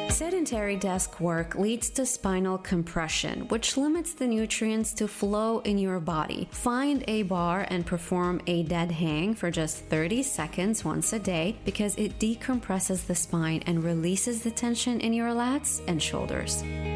Sedentary desk work leads to spinal compression, which limits the nutrients to flow in your body. Find a bar and perform a dead hang for just 30 seconds once a day because it decompresses the spine and releases the tension in your lats and shoulders.